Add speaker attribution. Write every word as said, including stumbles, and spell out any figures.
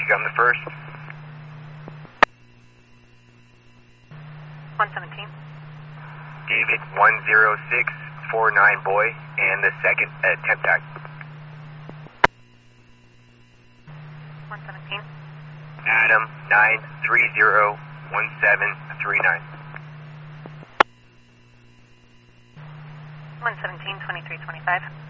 Speaker 1: got the first.
Speaker 2: one seventeen.
Speaker 1: David, one zero six four nine boy, and the second at temp tag.
Speaker 2: one seventeen.
Speaker 1: Adam, nine three zero one seven three nine.
Speaker 2: one seventeen, twenty-three twenty-five.